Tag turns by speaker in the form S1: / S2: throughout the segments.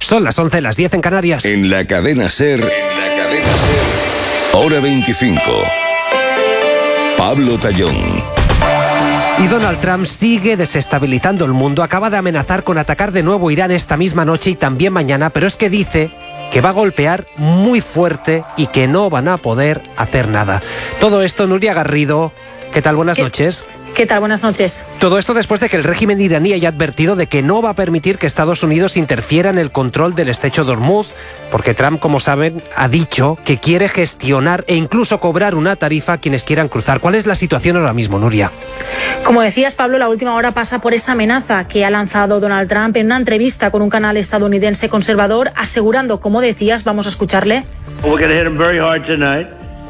S1: Son las 11, las 10 en Canarias.
S2: En la cadena SER, hora 25. Pablo Tallón.
S1: Y Donald Trump sigue desestabilizando el mundo. Acaba de amenazar con atacar de nuevo Irán esta misma noche y también mañana, pero es que dice que va a golpear muy fuerte y que no van a poder hacer nada. Todo esto, Nuria Garrido, ¿qué tal? Buenas noches.
S3: ¿Qué tal? Buenas noches.
S1: Todo esto después de que el régimen iraní haya advertido de que no va a permitir que Estados Unidos interfiera en el control del estrecho de Hormuz, porque Trump, como saben, ha dicho que quiere gestionar e incluso cobrar una tarifa a quienes quieran cruzar. ¿Cuál es la situación ahora mismo, Nuria?
S3: Como decías, Pablo, la última hora pasa por esa amenaza que ha lanzado Donald Trump en una entrevista con un canal estadounidense conservador, asegurando, como decías, vamos a escucharle.
S4: We're going to hit him very hard tonight,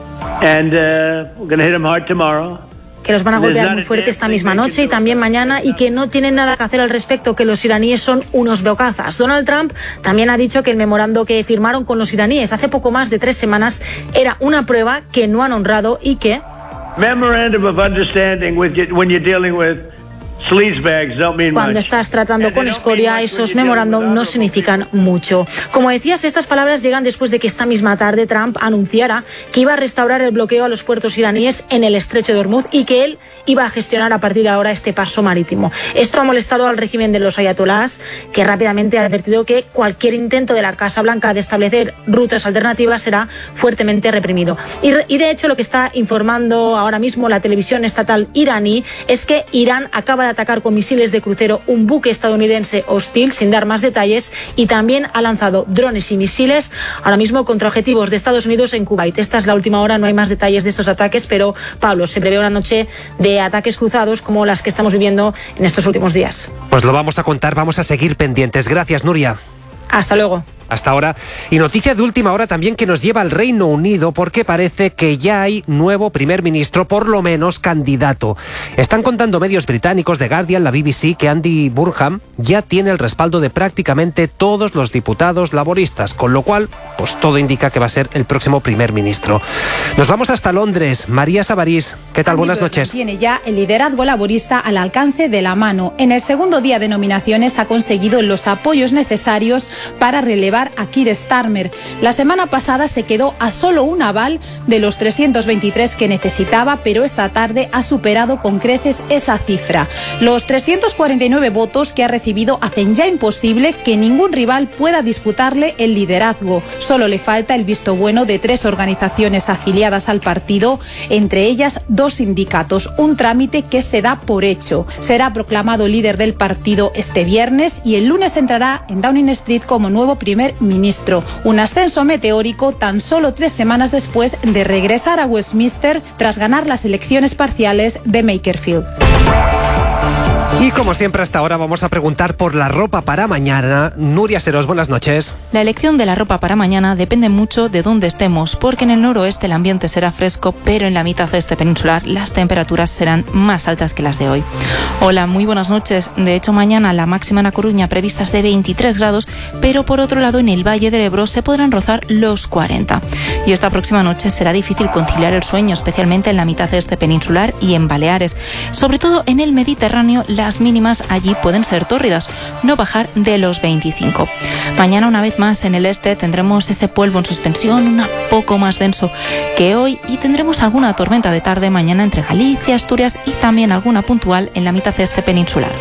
S4: and we're going to hit him hard tomorrow.
S3: Que los van a golpear muy fuerte esta misma noche y también mañana y que no tienen nada que hacer al respecto, que los iraníes son unos bocazas. Donald Trump también ha dicho que el memorando que firmaron con los iraníes hace poco más de 3 semanas era una prueba que no han honrado y que...
S4: Memorandum of understanding when you're dealing with sleazebags don't mean much.
S3: Cuando estás tratando con escoria, esos memorándum no significan mucho. Como decías, estas palabras llegan después de que esta misma tarde Trump anunciara que iba a restaurar el bloqueo a los puertos iraníes en el estrecho de Hormuz y que él iba a gestionar a partir de ahora este paso marítimo. Esto ha molestado al régimen de los ayatolás, que rápidamente ha advertido que cualquier intento de la Casa Blanca de establecer rutas alternativas será fuertemente reprimido. Y de hecho, lo que está informando ahora mismo la televisión estatal iraní es que Irán acaba de atacar con misiles de crucero un buque estadounidense hostil, sin dar más detalles, y también ha lanzado drones y misiles ahora mismo contra objetivos de Estados Unidos en Kuwait. Esta es la última hora, no hay más detalles de estos ataques, pero Pablo, se prevé una noche de ataques cruzados como las que estamos viviendo en estos últimos días.
S1: Pues lo vamos a contar, vamos a seguir pendientes. Gracias, Nuria.
S3: Hasta luego.
S1: Hasta ahora. Y noticia de última hora también que nos lleva al Reino Unido, porque parece que ya hay nuevo primer ministro, por lo menos candidato. Están contando medios británicos, The Guardian, la BBC, que Andy Burnham ya tiene el respaldo de prácticamente todos los diputados laboristas, con lo cual, pues todo indica que va a ser el próximo primer ministro. Nos vamos hasta Londres. María Sabarís, ¿qué tal? Buenas noches.
S5: Tiene ya el liderazgo laborista al alcance de la mano. En el segundo día de nominaciones ha conseguido los apoyos necesarios para relevar a Keir Starmer. La semana pasada se quedó a solo un aval de los 323 que necesitaba, pero esta tarde ha superado con creces esa cifra. Los 349 votos que ha recibido hacen ya imposible que ningún rival pueda disputarle el liderazgo. Solo le falta el visto bueno de 3 organizaciones afiliadas al partido, entre ellas 2 sindicatos, un trámite que se da por hecho. Será proclamado líder del partido este viernes y el lunes entrará en Downing Street como nuevo primer ministro. Un ascenso meteórico tan solo 3 semanas después de regresar a Westminster tras ganar las elecciones parciales de Makerfield.
S1: Y como siempre hasta ahora vamos a preguntar por la ropa para mañana. Nuria Serós, buenas noches.
S6: La elección de la ropa para mañana depende mucho de dónde estemos, porque en el noroeste el ambiente será fresco, pero en la mitad este peninsular las temperaturas serán más altas que las de hoy. Hola, muy buenas noches. De hecho, mañana la máxima en A Coruña prevista es de 23 grados, pero por otro lado en el Valle del Ebro se podrán rozar los 40. Y esta próxima noche será difícil conciliar el sueño, especialmente en la mitad este peninsular y en Baleares. Sobre todo en el Mediterráneo, las mínimas allí pueden ser tórridas, no bajar de los 25. Mañana, una vez más, en el este tendremos ese polvo en suspensión, un poco más denso que hoy, y tendremos alguna tormenta de tarde mañana entre Galicia, Asturias y también alguna puntual en la mitad este peninsular.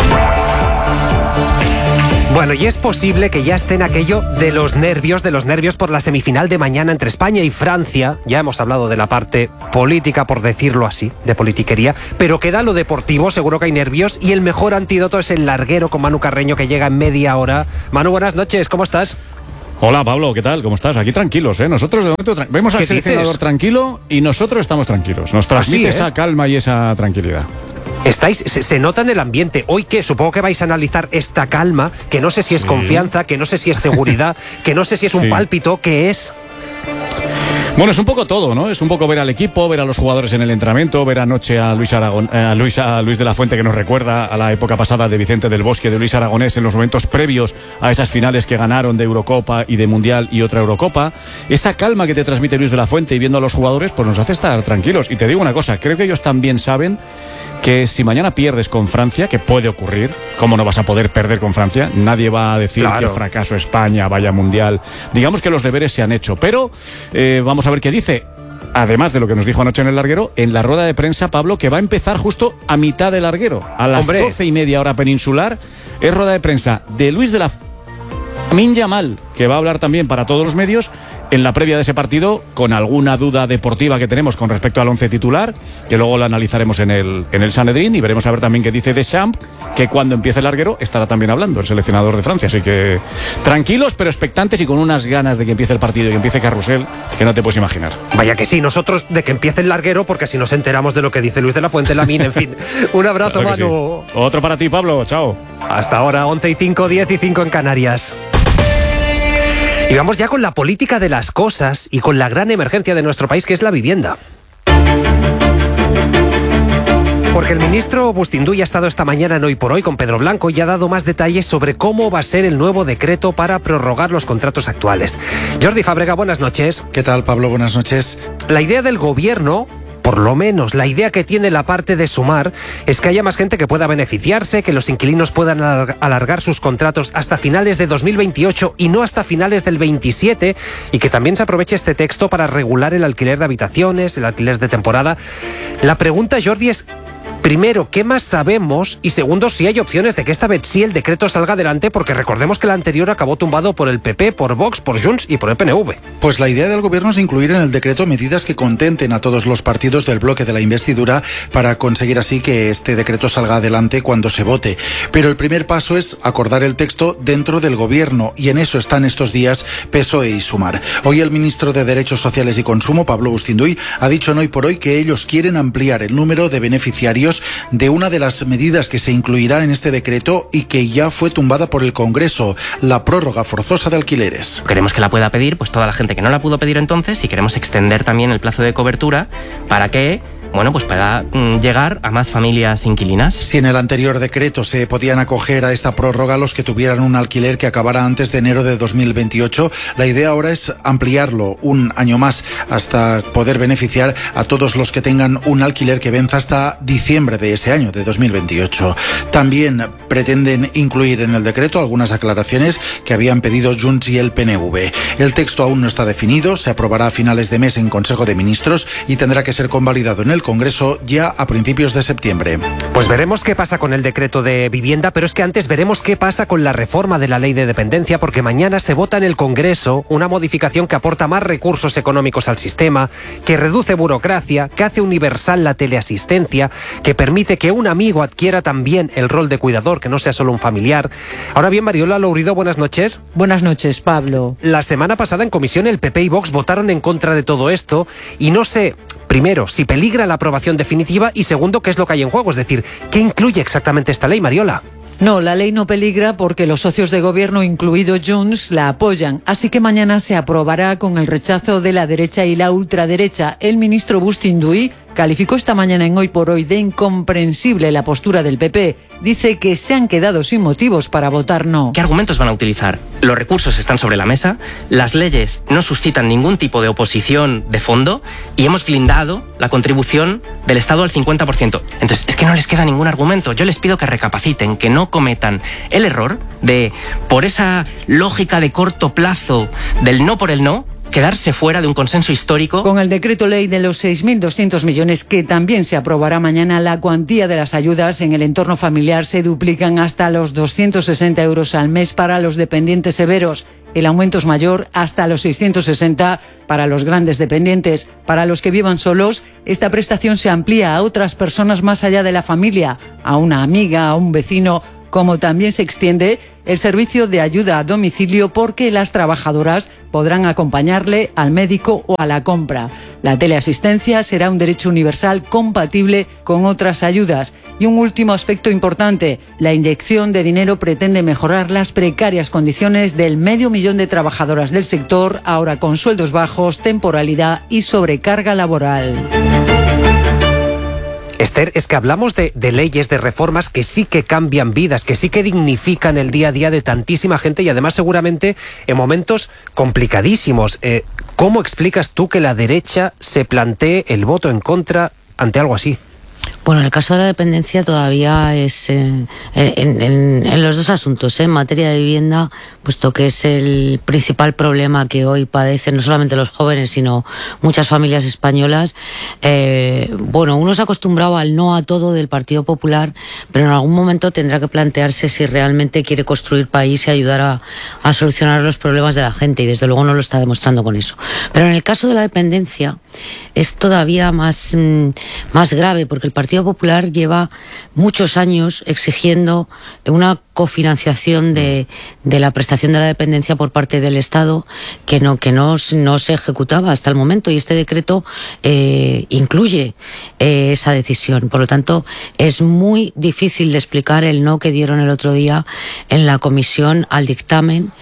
S1: Bueno, y es posible que ya estén aquello de los nervios por la semifinal de mañana entre España y Francia. Ya hemos hablado de la parte política, por decirlo así, de politiquería, pero queda lo deportivo, seguro que hay nervios, y el mejor antídoto es el larguero con Manu Carreño, que llega en media hora. Manu, buenas noches, ¿cómo estás?
S7: Hola Pablo, ¿qué tal? ¿Cómo estás? Aquí tranquilos, ¿eh? Nosotros de momento vemos al seleccionador tranquilo y nosotros estamos tranquilos. Nos transmite esa calma y esa tranquilidad.
S1: Se nota en el ambiente. Hoy, ¿qué? Supongo que vais a analizar esta calma, que no sé si es confianza, que no sé si es seguridad, que no sé si es un pálpito, ¿qué es?
S7: Bueno, es un poco todo, ¿no? Es un poco ver al equipo, ver a los jugadores en el entrenamiento, ver anoche a Luis de la Fuente, que nos recuerda a la época pasada de Vicente del Bosque, de Luis Aragonés, en los momentos previos a esas finales que ganaron de Eurocopa y de Mundial y otra Eurocopa. Esa calma que te transmite Luis de la Fuente y viendo a los jugadores, pues nos hace estar tranquilos. Y te digo una cosa, creo que ellos también saben que si mañana pierdes con Francia, que puede ocurrir, ¿cómo no vas a poder perder con Francia? Nadie va a decir que fracaso España, vaya Mundial. Digamos que los deberes se han hecho, pero vamos a ver qué dice. Además de lo que nos dijo anoche en el larguero, en la rueda de prensa, Pablo, que va a empezar justo a mitad del larguero, a las 12:30 hora peninsular, es rueda de prensa de Luis de la Lamine Yamal, que va a hablar también para todos los medios en la previa de ese partido, con alguna duda deportiva que tenemos con respecto al 11 titular, que luego la analizaremos en el Sanedrín, y veremos a ver también qué dice Deschamps, que cuando empiece el larguero estará también hablando el seleccionador de Francia. Así que tranquilos pero expectantes y con unas ganas de que empiece el partido y que empiece Carrusel que no te puedes imaginar.
S1: Vaya que sí, nosotros de que empiece el larguero, porque así nos enteramos de lo que dice Luis de la Fuente, Lamine, en fin. Un abrazo, claro, Manu.
S7: Sí. Otro para ti, Pablo, chao.
S1: Hasta ahora, 11:05, 10:05 en Canarias. Y vamos ya con la política de las cosas y con la gran emergencia de nuestro país, que es la vivienda. Porque el ministro Bustinduy ha estado esta mañana en Hoy por Hoy con Pedro Blanco y ha dado más detalles sobre cómo va a ser el nuevo decreto para prorrogar los contratos actuales. Jordi Fábrega, buenas noches.
S8: ¿Qué tal, Pablo? Buenas noches.
S1: La idea del gobierno, por lo menos la idea que tiene la parte de Sumar, es que haya más gente que pueda beneficiarse, que los inquilinos puedan alargar sus contratos hasta finales de 2028 y no hasta finales del 27, y que también se aproveche este texto para regular el alquiler de habitaciones, el alquiler de temporada. La pregunta, Jordi, es: primero, ¿qué más sabemos? Y segundo, si hay opciones de que esta vez sí el decreto salga adelante, porque recordemos que el anterior acabó tumbado por el PP, por Vox, por Junts y por el PNV.
S8: Pues la idea del gobierno es incluir en el decreto medidas que contenten a todos los partidos del bloque de la investidura para conseguir así que este decreto salga adelante cuando se vote. Pero el primer paso es acordar el texto dentro del gobierno, y en eso están estos días PSOE y Sumar. Hoy el ministro de Derechos Sociales y Consumo, Pablo Bustinduy, ha dicho en Hoy por Hoy que ellos quieren ampliar el número de beneficiarios de una de las medidas que se incluirá en este decreto y que ya fue tumbada por el Congreso, la prórroga forzosa de alquileres.
S9: Queremos que la pueda pedir pues toda la gente que no la pudo pedir entonces, y queremos extender también el plazo de cobertura para que pues pueda llegar a más familias inquilinas.
S8: Si en el anterior decreto se podían acoger a esta prórroga los que tuvieran un alquiler que acabara antes de enero de 2028, la idea ahora es ampliarlo un año más hasta poder beneficiar a todos los que tengan un alquiler que venza hasta diciembre de ese año, de 2028. También pretenden incluir en el decreto algunas aclaraciones que habían pedido Junts y el PNV. El texto aún no está definido, se aprobará a finales de mes en Consejo de Ministros y tendrá que ser convalidado en el Congreso ya a principios de septiembre.
S1: Pues veremos qué pasa con el decreto de vivienda, pero es que antes veremos qué pasa con la reforma de la ley de dependencia, porque mañana se vota en el Congreso una modificación que aporta más recursos económicos al sistema, que reduce burocracia, que hace universal la teleasistencia, que permite que un amigo adquiera también el rol de cuidador, que no sea solo un familiar. Ahora bien, Mariola Lourido, buenas noches.
S10: Buenas noches, Pablo.
S1: La semana pasada en comisión el PP y Vox votaron en contra de todo esto, y no sé, primero, si peligra la aprobación definitiva, y segundo, qué es lo que hay en juego, es decir, ¿qué incluye exactamente esta ley, Mariola?
S10: No, la ley no peligra porque los socios de gobierno, incluido Junts, la apoyan. Así que mañana se aprobará con el rechazo de la derecha y la ultraderecha. El ministro Bustinduy calificó esta mañana en Hoy por Hoy de incomprensible la postura del PP. Dice que se han quedado sin motivos para votar no.
S9: ¿Qué argumentos van a utilizar? Los recursos están sobre la mesa, las leyes no suscitan ningún tipo de oposición de fondo y hemos blindado la contribución del Estado al 50%. Entonces, es que no les queda ningún argumento. Yo les pido que recapaciten, que no cometan el error de, por esa lógica de corto plazo del no por el no, quedarse fuera de un consenso histórico.
S10: Con el decreto ley de los 6.200 millones que también se aprobará mañana, la cuantía de las ayudas en el entorno familiar se duplican hasta los 260 euros al mes para los dependientes severos. El aumento es mayor, hasta los 660 para los grandes dependientes. Para los que vivan solos, esta prestación se amplía a otras personas más allá de la familia, a una amiga, a un vecino, como también se extiende el servicio de ayuda a domicilio porque las trabajadoras podrán acompañarle al médico o a la compra. La teleasistencia será un derecho universal compatible con otras ayudas. Y un último aspecto importante, la inyección de dinero pretende mejorar las precarias condiciones del 500.000 de trabajadoras del sector, ahora con sueldos bajos, temporalidad y sobrecarga laboral.
S1: Esther, es que hablamos de leyes, de reformas que sí que cambian vidas, que sí que dignifican el día a día de tantísima gente y además seguramente en momentos complicadísimos. ¿Cómo explicas tú que la derecha se plantee el voto en contra ante algo así?
S11: Bueno, en el caso de la dependencia todavía es en los dos asuntos, en materia de vivienda, puesto que es el principal problema que hoy padecen no solamente los jóvenes, sino muchas familias españolas. Uno se ha acostumbrado al no a todo del Partido Popular, pero en algún momento tendrá que plantearse si realmente quiere construir país y ayudar a solucionar los problemas de la gente, y desde luego no lo está demostrando con eso. Pero en el caso de la dependencia es todavía más grave, porque el Partido Popular lleva muchos años exigiendo una cofinanciación de la prestación de la dependencia por parte del Estado que no se ejecutaba hasta el momento, y este decreto incluye esa decisión. Por lo tanto, es muy difícil de explicar el no que dieron el otro día en la comisión al dictamen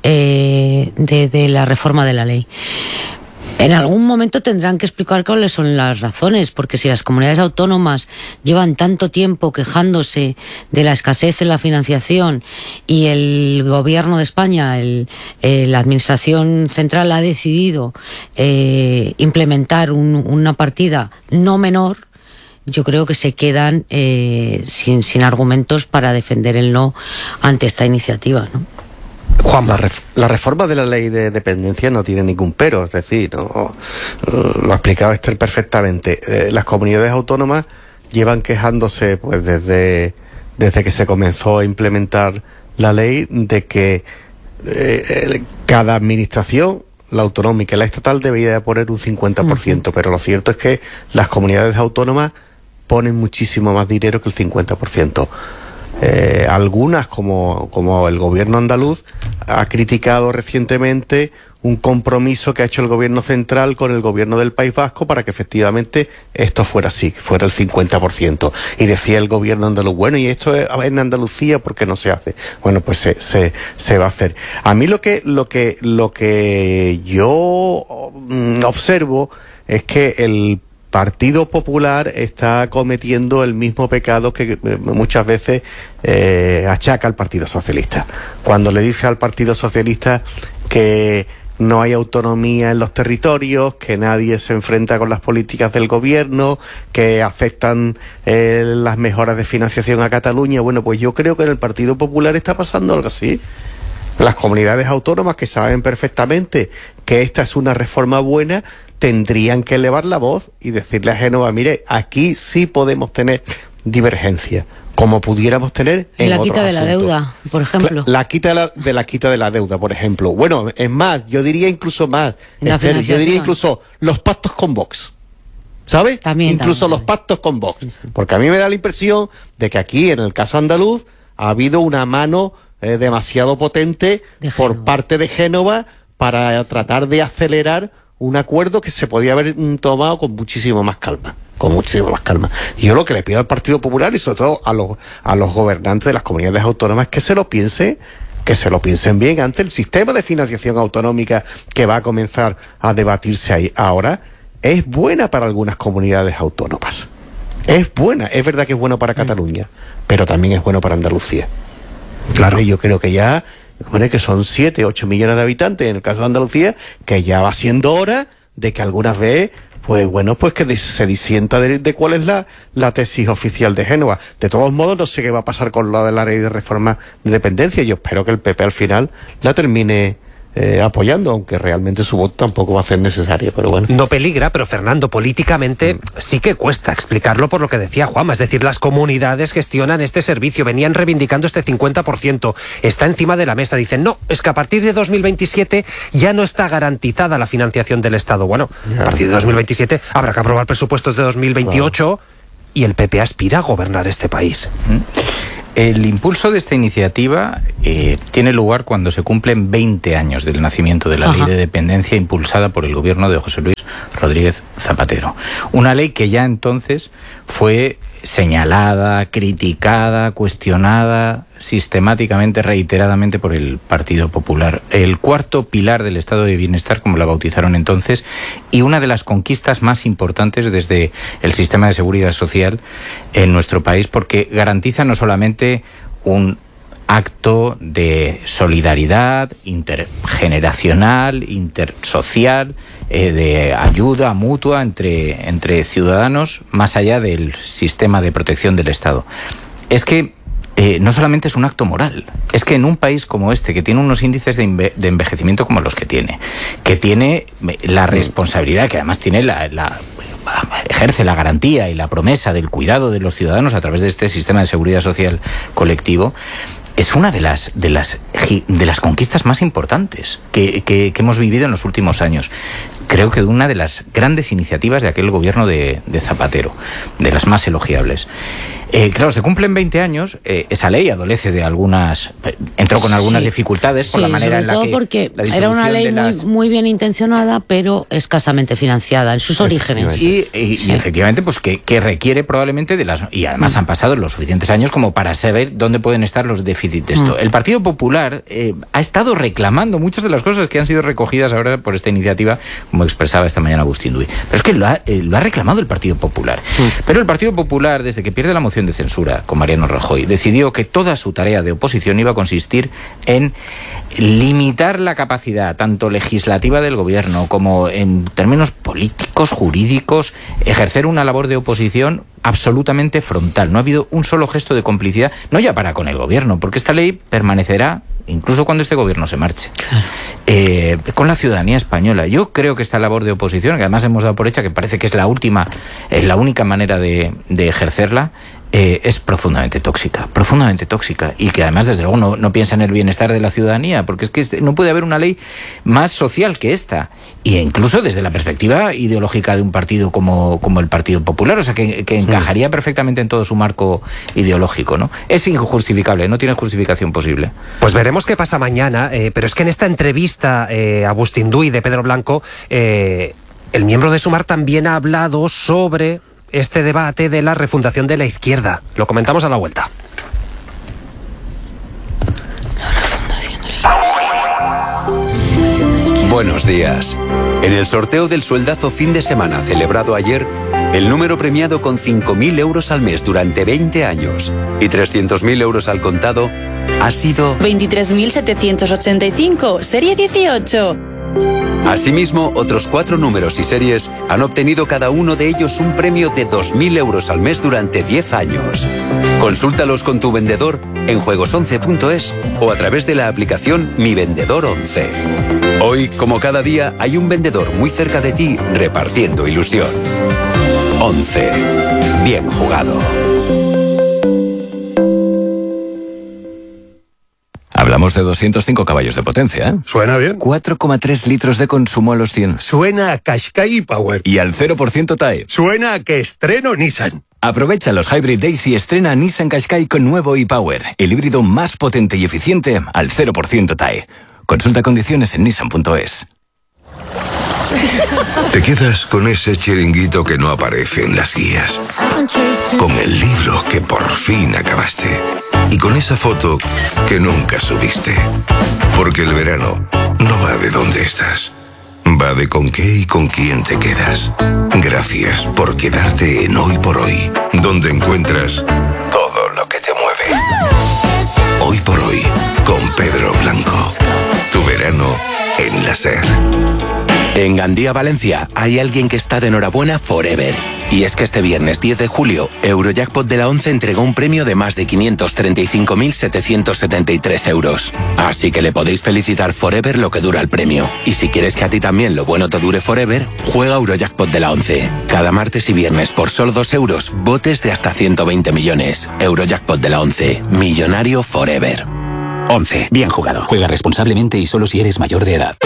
S11: de la reforma de la ley. En algún momento tendrán que explicar cuáles son las razones, porque si las comunidades autónomas llevan tanto tiempo quejándose de la escasez en la financiación y el gobierno de España, la administración central ha decidido implementar una partida no menor, yo creo que se quedan sin argumentos para defender el no ante esta iniciativa, ¿no?
S12: Juan, la reforma de la ley de dependencia no tiene ningún pero, es decir, lo ha explicado Esther perfectamente. Las comunidades autónomas llevan quejándose pues desde que se comenzó a implementar la ley de que cada administración, la autonómica y la estatal, debería de poner un 50%, pero lo cierto es que las comunidades autónomas ponen muchísimo más dinero que el 50%. Algunas, como el gobierno andaluz, ha criticado recientemente un compromiso que ha hecho el gobierno central con el gobierno del País Vasco para que efectivamente esto fuera así, que fuera el 50%. Y decía el gobierno andaluz, bueno, y esto es en Andalucía, ¿por qué no se hace? Bueno, pues se va a hacer. A mí lo que yo observo es que el Partido Popular está cometiendo el mismo pecado que muchas veces achaca al Partido Socialista. Cuando le dice al Partido Socialista que no hay autonomía en los territorios, que nadie se enfrenta con las políticas del gobierno, que afectan las mejoras de financiación a Cataluña, bueno, pues yo creo que en el Partido Popular está pasando algo así. Las comunidades autónomas, que saben perfectamente que esta es una reforma buena, tendrían que elevar la voz y decirle a Génova, mire, aquí sí podemos tener divergencia, como pudiéramos tener en otros asuntos. La quita de la deuda, por ejemplo. La quita de la deuda, por ejemplo. Bueno, es más, yo diría incluso más. Yo diría incluso los pactos con Vox. ¿Sabes? Incluso los pactos con Vox. Sí. Porque a mí me da la impresión de que aquí, en el caso andaluz, ha habido una mano demasiado potente por parte de Génova para tratar de acelerar un acuerdo que se podía haber tomado con muchísimo más calma. Y yo lo que le pido al Partido Popular y sobre todo a los gobernantes de las comunidades autónomas es que se lo piensen bien ante el sistema de financiación autonómica que va a comenzar a debatirse ahí ahora. Es buena para algunas comunidades autónomas. Es buena, es verdad que es bueno para Cataluña, pero también es bueno para Andalucía. Claro. Y yo creo que ya, que son 7, 8 millones de habitantes en el caso de Andalucía, que ya va siendo hora de que algunas veces, pues que se disienta de cuál es la tesis oficial de Génova. De todos modos, no sé qué va a pasar con lo de la ley de reforma de dependencia. Yo espero que el PP al final la termine apoyando, aunque realmente su voto tampoco va a ser necesario, pero bueno.
S1: No peligra, pero Fernando, políticamente sí que cuesta explicarlo por lo que decía Juanma, es decir, las comunidades gestionan este servicio, venían reivindicando este 50%, está encima de la mesa, dicen, no, es que a partir de 2027 ya no está garantizada la financiación del Estado. Bueno, a partir de 2027 habrá que aprobar presupuestos de 2028 y el PP aspira a gobernar este país.
S13: El impulso de esta iniciativa tiene lugar cuando se cumplen 20 años del nacimiento de la Ley de Dependencia impulsada por el gobierno de José Luis Rodríguez Zapatero. Una ley que ya entonces fue señalada, criticada, cuestionada sistemáticamente, reiteradamente por el Partido Popular. El cuarto pilar del Estado de Bienestar, como la bautizaron entonces, y una de las conquistas más importantes desde el sistema de seguridad social en nuestro país, porque garantiza no solamente un acto de solidaridad intergeneracional, intersocial, de ayuda mutua entre ciudadanos, más allá del sistema de protección del Estado. Es que no solamente es un acto moral, es que en un país como este, que tiene unos índices de envejecimiento como los que tiene la responsabilidad, que además tiene ejerce la garantía y la promesa del cuidado de los ciudadanos a través de este sistema de seguridad social colectivo, es una de las conquistas más importantes que hemos vivido en los últimos años. Creo que una de las grandes iniciativas de aquel gobierno de Zapatero, de las más elogiables. Claro, se cumplen 20 años, esa ley adolece de entró con algunas dificultades por la manera en la que...
S11: porque era una ley muy bien intencionada, pero escasamente financiada en sus orígenes.
S13: Y efectivamente, pues que requiere probablemente y además han pasado los suficientes años como para saber dónde pueden estar los déficits de esto. El Partido Popular ha estado reclamando muchas de las cosas que han sido recogidas ahora por esta iniciativa, como expresaba esta mañana Agustín Duy. Pero es que lo ha reclamado el Partido Popular. Pero el Partido Popular, desde que pierde la moción de censura con Mariano Rajoy, decidió que toda su tarea de oposición iba a consistir en limitar la capacidad tanto legislativa del gobierno como en términos políticos, jurídicos, ejercer una labor de oposición absolutamente frontal. No ha habido un solo gesto de complicidad, no ya para con el gobierno, porque esta ley permanecerá incluso cuando este gobierno se marche, con la ciudadanía española. Yo creo que esta labor de oposición, que además hemos dado por hecha que parece que es la única manera de ejercerla, es profundamente tóxica, y que además desde luego no piensa en el bienestar de la ciudadanía, porque es que no puede haber una ley más social que esta, e incluso desde la perspectiva ideológica de un partido como el Partido Popular, o sea que encajaría perfectamente en todo su marco ideológico, ¿no? Es injustificable, no tiene justificación posible.
S1: Pues veremos qué pasa mañana, pero es que en esta entrevista Agustín Duy de Pedro Blanco, el miembro de Sumar también ha hablado sobre este debate de la refundación de la izquierda. Lo comentamos a la vuelta.
S14: Buenos días. En el sorteo del sueldazo fin de semana celebrado ayer, el número premiado con 5.000 euros al mes durante 20 años y 300.000 euros al contado ha sido
S15: 23.785, serie 18.
S14: Asimismo, otros 4 números y series han obtenido cada uno de ellos un premio de 2.000 euros al mes durante 10 años. Consúltalos con tu vendedor en juegos11.es o a través de la aplicación Mi Vendedor 11. Hoy, como cada día, hay un vendedor muy cerca de ti repartiendo ilusión. 11. Bien jugado.
S16: Hablamos de 205 caballos de potencia, ¿eh?
S17: Suena bien.
S16: 4,3 litros de consumo a los 100.
S17: Suena a Qashqai Power.
S16: Y al 0% TAE.
S17: Suena a que estreno Nissan.
S16: Aprovecha los Hybrid Days y estrena Nissan Qashqai con nuevo e-Power, el híbrido más potente y eficiente al 0% TAE. Consulta condiciones en nissan.es.
S2: Te quedas con ese chiringuito que no aparece en las guías, con el libro que por fin acabaste y con esa foto que nunca subiste. Porque el verano no va de dónde estás, va de con qué y con quién te quedas. Gracias por quedarte en Hoy por Hoy, donde encuentras todo lo que te mueve. Hoy por Hoy, con Pedro Blanco. Tu verano en la SER.
S18: En Gandía, Valencia, hay alguien que está de enhorabuena forever. Y es que este viernes 10 de julio, Eurojackpot de la 11 entregó un premio de más de 535.773 euros. Así que le podéis felicitar forever lo que dura el premio. Y si quieres que a ti también lo bueno te dure forever, juega Eurojackpot de la 11. Cada martes y viernes por solo 2 euros, botes de hasta 120 millones. Eurojackpot de la 11. Millonario forever.
S19: 11. Bien jugado. Juega responsablemente y solo si eres mayor de edad.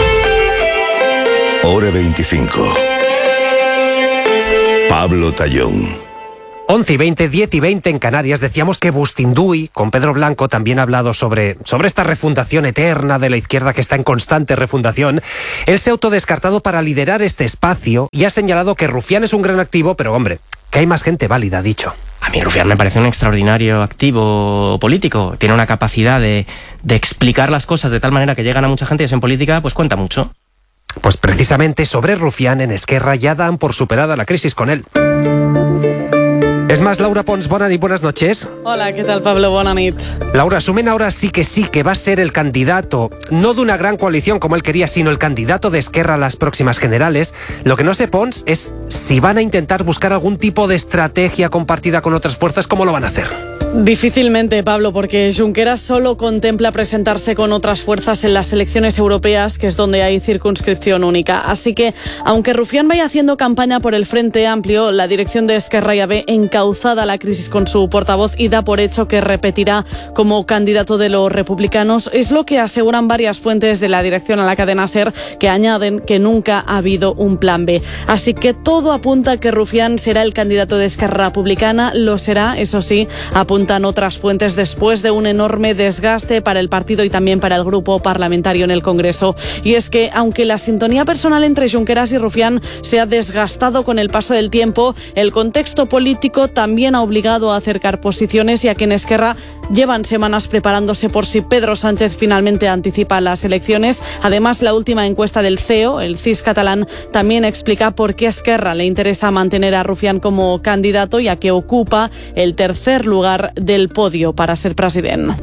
S2: Hora 25. Pablo Tallón.
S1: 11:20, 10:20 en Canarias. Decíamos que Bustinduy, con Pedro Blanco, también ha hablado sobre esta refundación eterna de la izquierda que está en constante refundación. Él se ha autodescartado para liderar este espacio y ha señalado que Rufián es un gran activo, pero hombre, que hay más gente válida, ha dicho.
S9: A mí Rufián me parece un extraordinario activo político. Tiene una capacidad de explicar las cosas de tal manera que llegan a mucha gente y eso en política pues cuenta mucho.
S1: Pues precisamente sobre Rufián en Esquerra ya dan por superada la crisis con él. Es más, Laura Pons, buenas noches.
S15: Hola, ¿qué tal, Pablo? Buena nit.
S1: Laura, asumen ahora sí que va a ser el candidato, no de una gran coalición como él quería, sino el candidato de Esquerra a las próximas generales. Lo que no sé, Pons, es si van a intentar buscar algún tipo de estrategia compartida con otras fuerzas, ¿cómo lo van a hacer?
S15: Difícilmente, Pablo, porque Junqueras solo contempla presentarse con otras fuerzas en las elecciones europeas, que es donde hay circunscripción única. Así que, aunque Rufián vaya haciendo campaña por el Frente Amplio, la dirección de Esquerra ya ve encauzada la crisis con su portavoz y da por hecho que repetirá como candidato de los republicanos. Es lo que aseguran varias fuentes de la dirección a la cadena SER, que añaden que nunca ha habido un plan B. Así que todo apunta a que Rufián será el candidato de Esquerra Republicana. Lo será, eso sí, apuntan otras fuentes, después de un enorme desgaste para el partido y también para el grupo parlamentario en el Congreso. Y es que, aunque la sintonía personal entre Junqueras y Rufián se ha desgastado con el paso del tiempo, el contexto político también ha obligado a acercar posiciones, y a que en Esquerra llevan semanas preparándose por si Pedro Sánchez finalmente anticipa las elecciones. Además, la última encuesta del CEO, el CIS catalán, también explica por qué a Esquerra le interesa mantener a Rufián como candidato, ya que ocupa el tercer lugar del podio para ser presidente.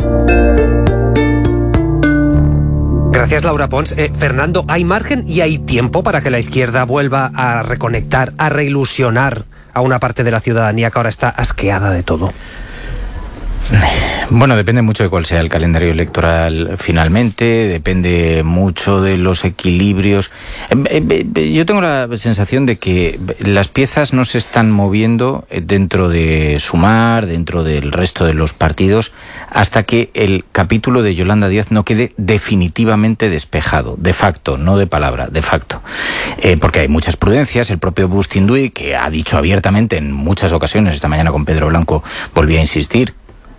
S1: Gracias, Laura Pons. Fernando, ¿hay margen y hay tiempo para que la izquierda vuelva a reconectar, a reilusionar a una parte de la ciudadanía que ahora está asqueada de todo?
S13: Bueno, depende mucho de cuál sea el calendario electoral finalmente, depende mucho de los equilibrios. Yo tengo la sensación de que las piezas no se están moviendo dentro de Sumar, dentro del resto de los partidos, hasta que el capítulo de Yolanda Díaz no quede definitivamente despejado, de facto, no de palabra, de facto. Porque hay muchas prudencias. El propio Bustinduy, que ha dicho abiertamente en muchas ocasiones, esta mañana con Pedro Blanco volvía a insistir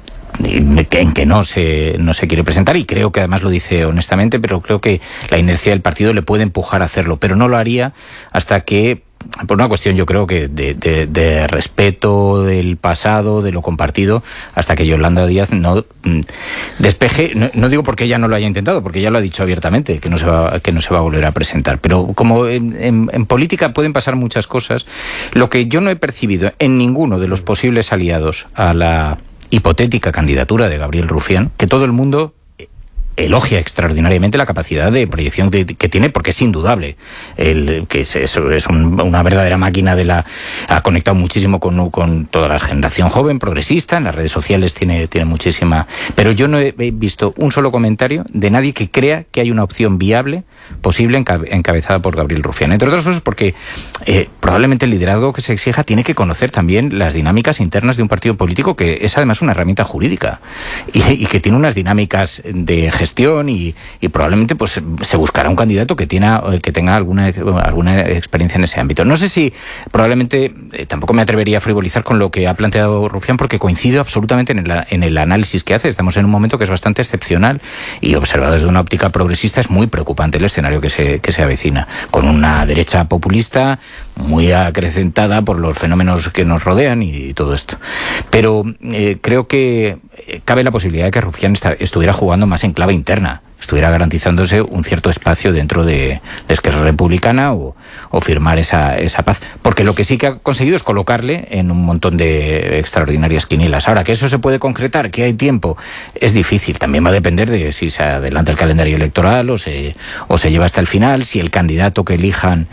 S13: en que no se quiere presentar, y creo que además lo dice honestamente, pero creo que la inercia del partido le puede empujar a hacerlo, pero no lo haría hasta que, por una cuestión yo creo que de respeto del pasado, de lo compartido, hasta que Yolanda Díaz no despeje. No digo porque ella no lo haya intentado, porque ella lo ha dicho abiertamente, que no se va a volver a presentar, pero como en política pueden pasar muchas cosas, lo que yo no he percibido en ninguno de los posibles aliados a la hipotética candidatura de Gabriel Rufián, que todo el mundo elogia extraordinariamente la capacidad de proyección que tiene, porque es indudable que es una verdadera máquina ha conectado muchísimo con toda la generación joven progresista. En las redes sociales tiene muchísima, pero yo no he visto un solo comentario de nadie que crea que hay una opción viable posible encabezada por Gabriel Rufián, entre otras cosas porque probablemente el liderazgo que se exija tiene que conocer también las dinámicas internas de un partido político, que es además una herramienta jurídica y que tiene unas dinámicas de gestión, y probablemente pues se buscará un candidato que tenga alguna experiencia en ese ámbito. No sé si probablemente tampoco me atrevería a frivolizar con lo que ha planteado Rufián, porque coincido absolutamente en el análisis que hace. Estamos en un momento que es bastante excepcional, y observado desde una óptica progresista es muy preocupante el escenario que se avecina, con una derecha populista muy acrecentada por los fenómenos que nos rodean y todo esto. Pero creo que cabe la posibilidad de que Rufián estuviera jugando más en clave interna, estuviera garantizándose un cierto espacio dentro de Esquerra Republicana o firmar esa paz, porque lo que sí que ha conseguido es colocarle en un montón de extraordinarias quinielas. Ahora, que eso se puede concretar, que hay tiempo, es difícil. También va a depender de si se adelanta el calendario electoral o se lleva hasta el final, si el candidato que elijan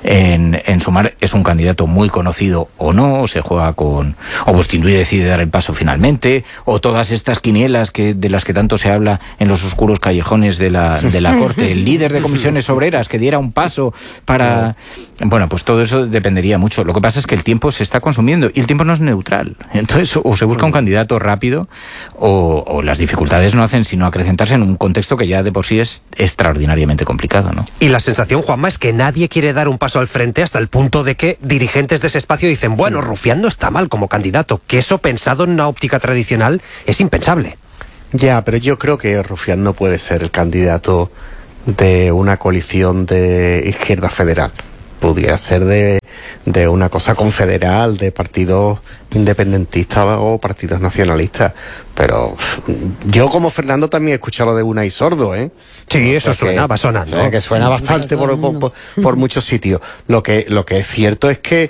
S13: en Sumar es un candidato muy conocido o no, o se juega o Bustinduy decide dar el paso finalmente, o todas estas quinielas de las que tanto se habla en los oscuros callejones lunes de la Corte, el líder de comisiones obreras que diera un paso para... Bueno, pues todo eso dependería mucho. Lo que pasa es que el tiempo se está consumiendo y el tiempo no es neutral. Entonces, o se busca un candidato rápido o las dificultades no hacen sino acrecentarse en un contexto que ya de por sí es extraordinariamente complicado, ¿no?
S1: Y la sensación, Juanma, es que nadie quiere dar un paso al frente hasta el punto de que dirigentes de ese espacio dicen, bueno, Rufián no está mal como candidato, que eso pensado en una óptica tradicional es impensable.
S12: Ya, pero yo creo que Rufián no puede ser el candidato de una coalición de izquierda federal. Pudiera ser de una cosa confederal, de partidos independentistas o partidos nacionalistas. Pero yo, como Fernando, también he escuchado lo de Unai Sordo, ¿eh?
S1: Sí, eso va sonando.
S12: O sea, que suena bastante por muchos sitios. Lo que es cierto es que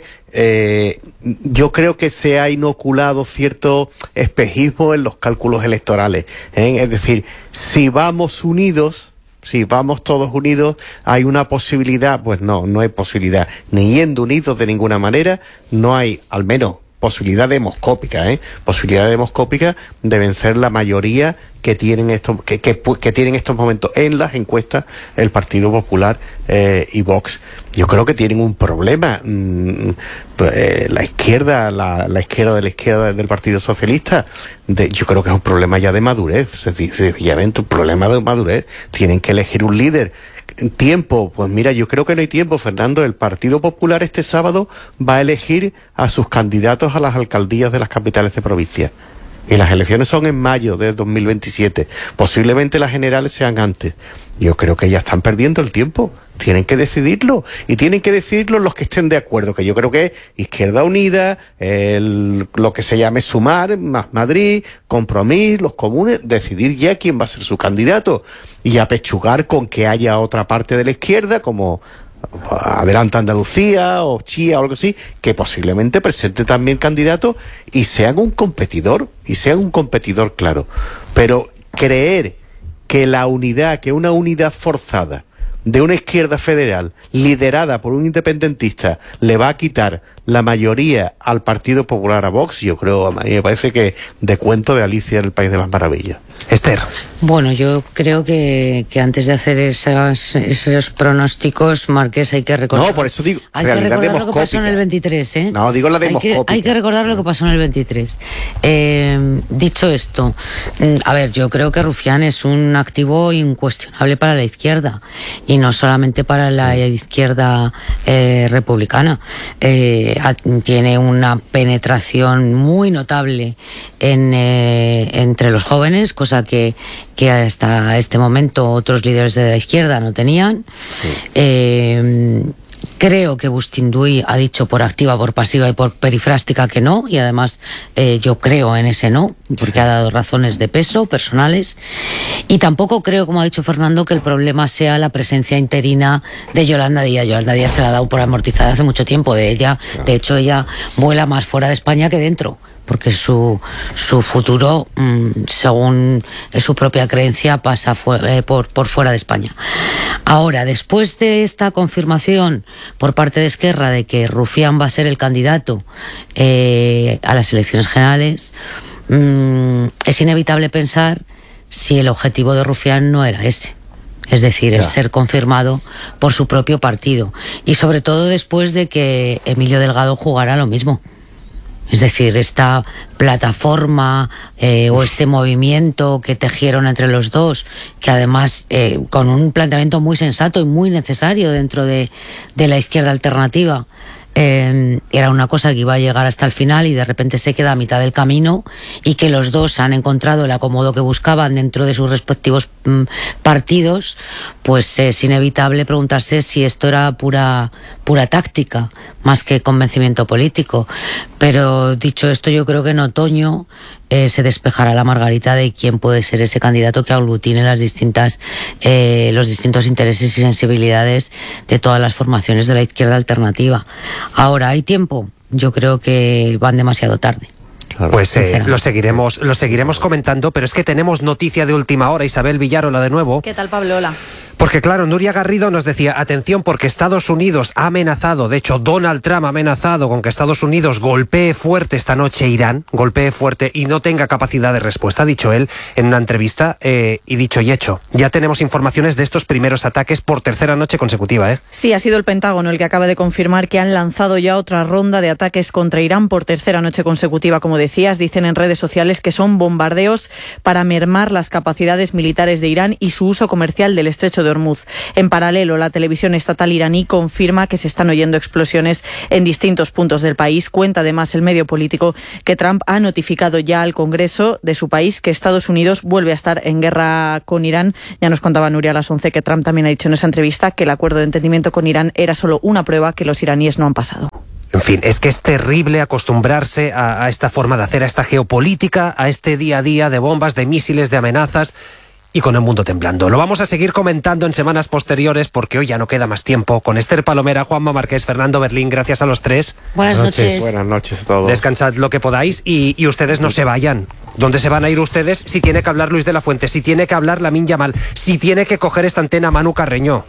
S12: yo creo que se ha inoculado cierto espejismo en los cálculos electorales, ¿eh? Es decir, si vamos unidos, si vamos todos unidos, hay una posibilidad. Pues no hay posibilidad. Ni yendo unidos de ninguna manera, no hay, al menos, posibilidad demoscópica, posibilidad demoscópica de vencer la mayoría que tienen que tienen estos momentos en las encuestas el Partido Popular y Vox. Yo creo que tienen un problema la izquierda de la izquierda del Partido Socialista. Yo creo que es un problema ya de madurez, sencillamente un problema de madurez. Tienen que elegir un líder. Tiempo, pues mira, yo creo que no hay tiempo, Fernando. El Partido Popular este sábado va a elegir a sus candidatos a las alcaldías de las capitales de provincia. Y las elecciones son en mayo de 2027. Posiblemente las generales sean antes. Yo creo que ya están perdiendo el tiempo. Tienen que decidirlo. Y tienen que decidirlo los que estén de acuerdo, que yo creo que es Izquierda Unida, lo que se llame Sumar, Más Madrid, Compromís, los comunes, decidir ya quién va a ser su candidato. Y apechugar con que haya otra parte de la izquierda, como Adelante Andalucía o Chía o algo así, que posiblemente presente también candidatos y sean un competidor claro. Pero creer que una unidad forzada de una izquierda federal liderada por un independentista le va a quitar la mayoría al Partido Popular, a Vox, yo creo, a mí me parece que de cuento de Alicia en el País de las Maravillas.
S1: Esther.
S11: Bueno, yo creo que antes de hacer esos pronósticos, Marqués, hay que recordar...
S12: No, por eso digo,
S11: hay que recordar lo que pasó en el 23, ¿eh?
S12: No, digo la demoscópica.
S11: Hay que recordar lo que pasó en el 23. Dicho esto, a ver, yo creo que Rufián es un activo incuestionable para la izquierda, y no solamente para la izquierda republicana. Tiene una penetración muy notable entre los jóvenes, cosa que hasta este momento otros líderes de la izquierda no tenían. Sí. Creo que Bustinduy ha dicho por activa, por pasiva y por perifrástica que no, y además yo creo en ese no, porque ha dado razones de peso personales. Y tampoco creo, como ha dicho Fernando, que el problema sea la presencia interina de Yolanda Díaz. Yolanda Díaz se la ha dado por amortizada hace mucho tiempo. De hecho, ella vuela más fuera de España que dentro, porque su futuro, según su propia creencia, pasa por fuera de España. Ahora, después de esta confirmación por parte de Esquerra de que Rufián va a ser el candidato a las elecciones generales, es inevitable pensar si el objetivo de Rufián no era ese. Es decir, el ser confirmado por su propio partido. Y sobre todo después de que Emilio Delgado jugara lo mismo. Es decir, esta plataforma o este movimiento que tejieron entre los dos, que además con un planteamiento muy sensato y muy necesario dentro de la izquierda alternativa, era una cosa que iba a llegar hasta el final y de repente se queda a mitad del camino, y que los dos han encontrado el acomodo que buscaban dentro de sus respectivos partidos, pues es inevitable preguntarse si esto era pura táctica más que convencimiento político. Pero dicho esto, yo creo que en otoño se despejará la margarita de quién puede ser ese candidato que aglutine los distintos intereses y sensibilidades de todas las formaciones de la izquierda alternativa. Ahora, ¿hay tiempo? Yo creo que van demasiado tarde.
S1: Pues lo seguiremos comentando, pero es que tenemos noticia de última hora. Isabel Villarola de nuevo.
S5: ¿Qué tal, Pablo? Hola.
S1: Porque claro, Nuria Garrido nos decía, atención, porque Estados Unidos ha amenazado, de hecho Donald Trump ha amenazado con que Estados Unidos golpee fuerte esta noche Irán, golpee fuerte y no tenga capacidad de respuesta, ha dicho él en una entrevista, y dicho y hecho. Ya tenemos informaciones de estos primeros ataques por tercera noche consecutiva, ¿eh?
S20: Sí, ha sido el Pentágono el que acaba de confirmar que han lanzado ya otra ronda de ataques contra Irán por tercera noche consecutiva, como decías. Dicen en redes sociales que son bombardeos para mermar las capacidades militares de Irán y su uso comercial del estrecho de Hormuz. En paralelo, la televisión estatal iraní confirma que se están oyendo explosiones en distintos puntos del país. Cuenta además el medio político que Trump ha notificado ya al Congreso de su país que Estados Unidos vuelve a estar en guerra con Irán. Ya nos contaba Nuria a las 11 que Trump también ha dicho en esa entrevista que el acuerdo de entendimiento con Irán era solo una prueba que los iraníes no han pasado.
S1: En fin, es que es terrible acostumbrarse a esta forma de hacer, a esta geopolítica, a este día a día de bombas, de misiles, de amenazas, y con el mundo temblando. Lo vamos a seguir comentando en semanas posteriores porque hoy ya no queda más tiempo. Con Esther Palomera, Juanma Márquez, Fernando Berlín, gracias a los tres.
S11: Buenas noches.
S12: Buenas noches a todos.
S1: Descansad lo que podáis y ustedes no se vayan. ¿Dónde se van a ir ustedes si tiene que hablar Luis de la Fuente, si tiene que hablar Lamine Yamal, si tiene que coger esta antena Manu Carreño?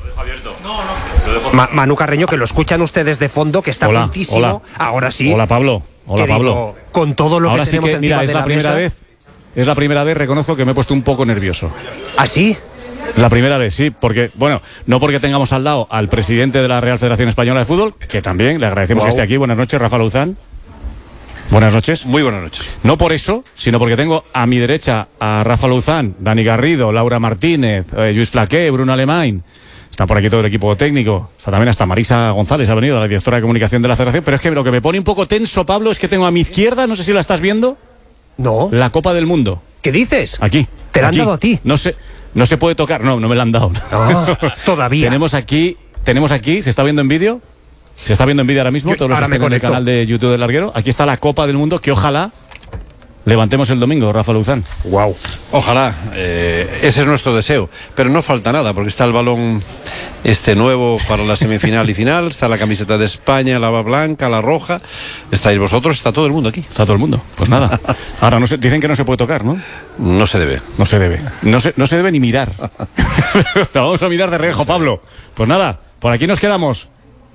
S1: Manu Carreño, que lo escuchan ustedes de fondo, que está juntísimo.
S7: Hola.
S1: Ahora sí.
S7: Hola, Pablo. Hola, Pablo.
S1: Digo, con todo lo
S7: ahora
S1: que
S7: sí
S1: tenemos
S7: que,
S1: encima
S7: mira,
S1: de
S7: es la primera
S1: mesa.
S7: vez. Es la primera vez, reconozco que me he puesto un poco nervioso.
S1: ¿Ah, sí?
S7: La primera vez, sí, porque, bueno, no porque tengamos al lado al presidente de la Real Federación Española de Fútbol, que también le agradecemos que esté aquí. Buenas noches, Rafa Luzán. Buenas noches.
S21: Muy buenas noches.
S7: No por eso, sino porque tengo a mi derecha a Rafa Luzán, Dani Garrido, Laura Martínez, Lluís Flaqué, Bruno Alemán. Está por aquí todo el equipo técnico. Está también hasta Marisa González, ha venido, la directora de comunicación de la Federación. Pero es que lo que me pone un poco tenso, Pablo, es que tengo a mi izquierda, no sé si la estás viendo.
S1: No.
S7: La Copa del Mundo.
S1: ¿Qué dices?
S7: Aquí.
S1: ¿Te la han dado a ti?
S7: No se puede tocar. No me la han dado.
S1: No, todavía.
S7: Tenemos aquí, ¿se está viendo en vídeo? ¿Se está viendo en vídeo ahora mismo? Todos los que estén en el canal de YouTube del Larguero. Aquí está la Copa del Mundo que ojalá levantemos el domingo, Rafa Luzán.
S21: Wow. Ojalá, ese es nuestro deseo. Pero no falta nada, porque está el balón nuevo para la semifinal y final, está la camiseta de España, la blanca, la roja, estáis vosotros, está todo el mundo aquí.
S7: Está todo el mundo. Pues nada. Ahora dicen que no se puede tocar, ¿no?
S21: No se debe.
S7: No se debe. No se debe ni mirar. La vamos a mirar de reojo, Pablo. Pues nada, por aquí nos quedamos.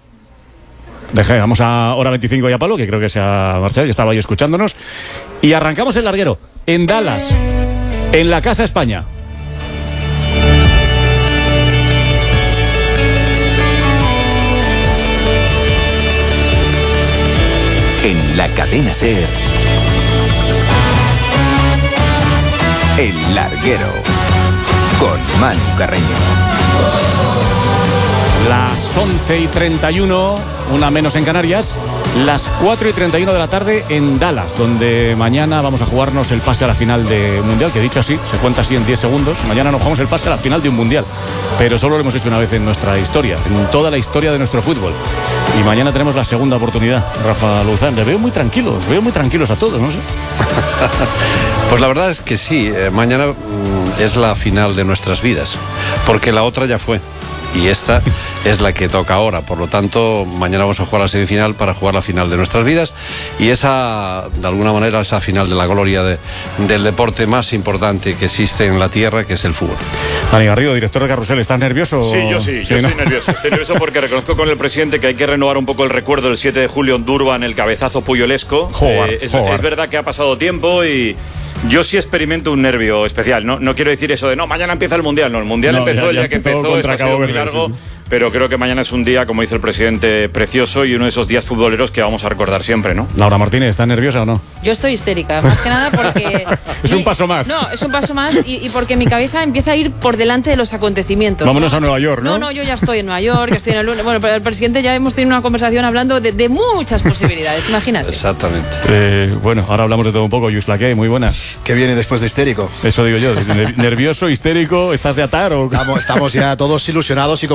S7: Vamos a hora 25 ya, Pablo, que creo que se ha marchado, ya estaba ahí escuchándonos. Y arrancamos el Larguero, en Dallas, en la Casa España.
S16: En la cadena SER, El Larguero, con Manu Carreño.
S7: Las 11:31, una menos en Canarias, las 4:31 de la tarde en Dallas, donde mañana vamos a jugarnos el pase a la final de un Mundial, que dicho así, se cuenta así en 10 segundos. Mañana nos jugamos el pase a la final de un Mundial, pero solo lo hemos hecho una vez en nuestra historia, en toda la historia de nuestro fútbol. Y mañana tenemos la segunda oportunidad. Rafa Luzán, les veo muy tranquilos a todos, no sé.
S21: Pues la verdad es que sí, mañana es la final de nuestras vidas, porque la otra ya fue. Y esta es la que toca ahora. Por lo tanto, mañana vamos a jugar la semifinal para jugar la final de nuestras vidas. Y esa, de alguna manera, esa final de la gloria del deporte más importante que existe en la tierra, que es el fútbol.
S7: Dani Garrido, director de Carrusel, ¿estás nervioso?
S21: Sí, yo
S22: estoy nervioso. Estoy nervioso porque reconozco con el presidente que hay que renovar un poco el recuerdo del 7 de julio en Durban, el cabezazo puyolesco. Es verdad que ha pasado tiempo y yo sí experimento un nervio especial. No quiero decir eso de mañana empieza el Mundial. No, el Mundial empezó el día que empezó, esto ha sido muy largo. Sí. Pero creo que mañana es un día, como dice el presidente, precioso y uno de esos días futboleros que vamos a recordar siempre, ¿no?
S7: Laura Martínez, ¿estás nerviosa o no?
S23: Yo estoy histérica, más que nada porque...
S7: Es un paso más.
S23: No, es un paso más y porque mi cabeza empieza a ir por delante de los acontecimientos.
S7: Vámonos a Nueva York, ¿no?
S23: No, yo ya estoy en Nueva York, yo estoy en el lunes. Bueno, pero el presidente ya hemos tenido una conversación hablando de muchas posibilidades, imagínate.
S21: Exactamente.
S7: Bueno, ahora hablamos de todo un poco. Lluís Flaqué, muy buenas.
S24: ¿Qué viene después de histérico?
S7: Eso digo yo. ¿Nervioso, histérico? ¿Estás de atar o...?
S24: Estamos ya todos ilusionados y con ganas de que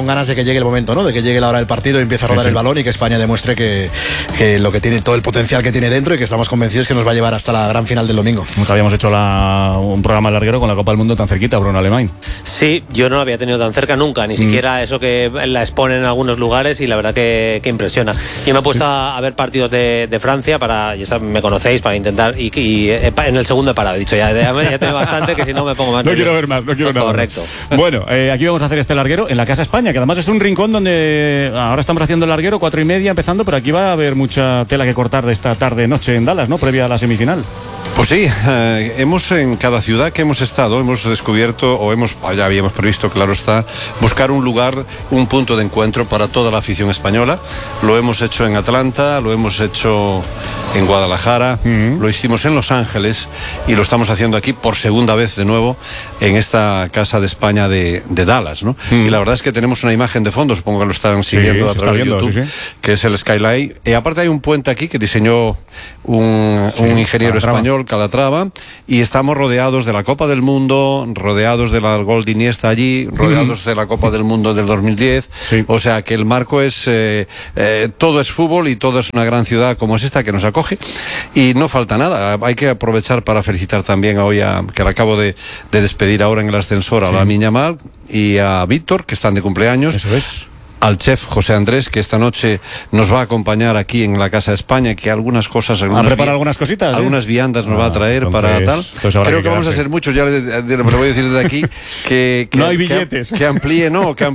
S3: llegue el momento, ¿no? De que llegue la hora del partido y empiece a rodar el balón y que España demuestre que lo que tiene, todo el potencial que tiene dentro y que estamos convencidos que nos va a llevar hasta la gran final del domingo.
S7: Nunca habíamos hecho un programa larguero con la Copa del Mundo tan cerquita, Bruno Alemán.
S4: Sí, yo no la había tenido tan cerca nunca, ni siquiera eso que la exponen en algunos lugares y la verdad que impresiona. Yo me he puesto a ver partidos de Francia ya me conocéis, para intentar y en el segundo he parado, he dicho ya tengo bastante, que si no me pongo más.
S7: No quiero ver más, no quiero nada.
S4: Correcto.
S7: Bueno, aquí vamos a hacer este larguero en la Casa España, que además es un rincón donde ahora estamos haciendo el larguero 4:30 empezando, pero aquí va a haber mucha tela que cortar de esta tarde-noche en Dallas, ¿no? Previa a la semifinal.
S21: Pues sí, hemos en cada ciudad que hemos estado, hemos descubierto ya habíamos previsto, claro está, buscar un lugar, un punto de encuentro para toda la afición española. Lo hemos hecho en Atlanta, lo hemos hecho en Guadalajara, lo hicimos en Los Ángeles y lo estamos haciendo aquí por segunda vez de nuevo en esta Casa de España de Dallas, ¿no? Y la verdad es que tenemos una imagen de fondo, supongo que lo están siguiendo a través de YouTube, que es el Skyline. Y aparte hay un puente aquí que diseñó un ingeniero español, Calatrava, y estamos rodeados de la Copa del Mundo, rodeados de la Gol de Iniesta allí, rodeados de la Copa del Mundo del 2010, o sea que el marco es todo es fútbol y todo es una gran ciudad como es esta que nos acoge y no falta nada. Hay que aprovechar para felicitar también hoy que la acabo de despedir ahora en el ascensor a Lamine Yamal y a Víctor, que están de cumpleaños.
S7: Eso es.
S21: Al chef José Andrés, que esta noche nos va a acompañar aquí en la Casa de España, que algunas cosas...
S7: ¿Ha preparado algunas cositas?
S21: Algunas viandas nos va a traer para tal. Creo que vamos a hacer mucho, ya le voy a decir desde aquí, que
S7: no hay billetes.
S21: Que amplíe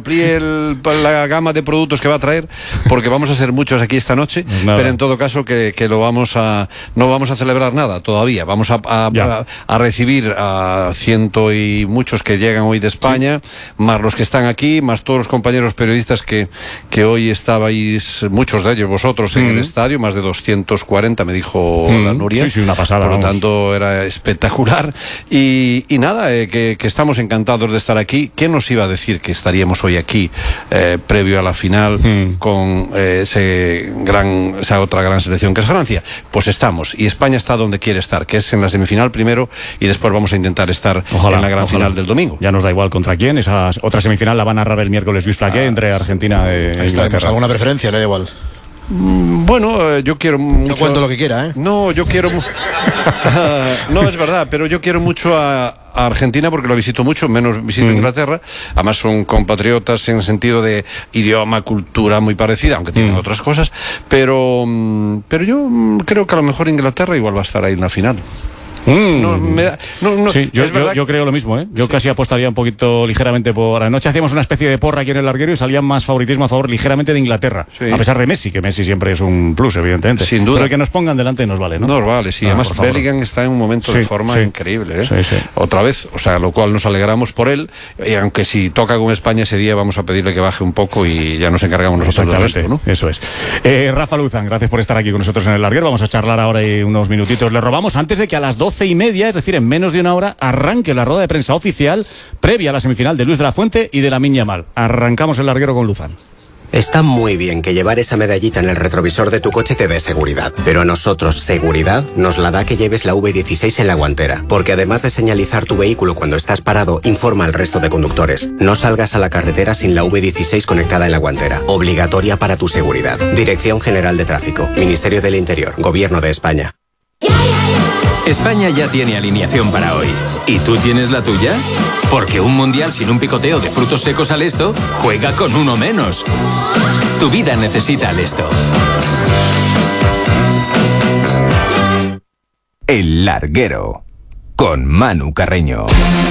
S21: la gama de productos que va a traer, porque vamos a hacer muchos aquí esta noche, pero en todo caso que no vamos a celebrar nada todavía. Vamos a recibir a ciento y muchos que llegan hoy de España, más los que están aquí, más todos los compañeros periodistas que hoy estabais, muchos de ellos vosotros en el estadio, más de 240 me dijo la Nuria.
S7: Sí, una pasada.
S21: Por lo tanto era espectacular y nada, que estamos encantados de estar aquí. ¿Quién nos iba a decir que estaríamos hoy aquí previo a la final con esa otra gran selección que es Francia? Pues estamos, y España está donde quiere estar, que es en la semifinal primero y después vamos a intentar estar en la gran final del domingo.
S7: Ya nos da igual contra quién, esa otra semifinal la va a narrar el miércoles Luis Flaqué entre Argentina e Inglaterra.
S3: ¿Alguna preferencia? Le da igual.
S21: Bueno, yo quiero mucho...
S3: No cuento lo que quiera, ¿eh?
S21: No, yo quiero... No, es verdad, pero yo quiero mucho a Argentina porque lo visito mucho, menos visito Inglaterra. Además son compatriotas en el sentido de idioma, cultura muy parecida, aunque tienen otras cosas. Pero yo creo que a lo mejor Inglaterra igual va a estar ahí en la final.
S7: Sí, yo creo lo mismo, ¿eh? Yo casi apostaría un poquito ligeramente por... Anoche hacíamos una especie de porra aquí en el larguero y salía más favoritismo a favor ligeramente de Inglaterra, a pesar de Messi, que Messi siempre es un plus, evidentemente.
S21: Sin duda.
S7: Pero el que nos pongan delante nos vale, ¿no?
S21: Nos vale, sí. Además Bellingham está en un momento de forma increíble, ¿eh? Otra vez, o sea, lo cual nos alegramos por él, y aunque si toca con España ese día vamos a pedirle que baje un poco y ya nos encargamos nosotros del resto, ¿no?
S7: Eso es. Rafa Luzán, gracias por estar aquí con nosotros en el larguero. Vamos a charlar ahora y unos minutitos. Le robamos antes de que a las 12:30, es decir, en menos de una hora, arranque la rueda de prensa oficial previa a la semifinal de Luis de la Fuente y de Lamine Yamal. Arrancamos el larguero con Luzán.
S6: Está muy bien que llevar esa medallita en el retrovisor de tu coche te dé seguridad, pero a nosotros seguridad nos la da que lleves la V16 en la guantera, porque además de señalizar tu vehículo cuando estás parado, informa al resto de conductores. No salgas a la carretera sin la V16 conectada en la guantera, obligatoria para tu seguridad. Dirección General de Tráfico, Ministerio del Interior, Gobierno de España.
S24: España ya tiene alineación para hoy. ¿Y tú tienes la tuya? Porque un mundial sin un picoteo de frutos secos al Esto juega con uno menos. Tu vida necesita al Esto.
S16: El larguero con Manu Carreño.